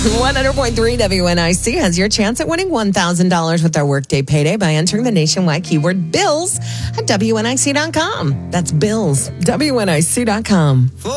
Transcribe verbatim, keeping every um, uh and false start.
one hundred point three W N I C has your chance at winning one thousand dollars with our Workday Payday by entering the nationwide keyword bills at W N I C dot com. That's bills, W N I C dot com.